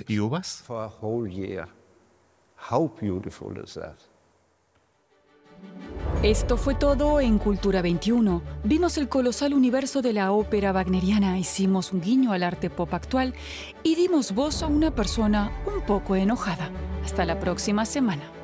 ¿Y uvas? for a whole year. How beautiful is that? Esto fue todo en Cultura 21. Vimos el colosal universo de la ópera wagneriana, hicimos un guiño al arte pop actual y dimos voz a una persona un poco enojada. Hasta la próxima semana.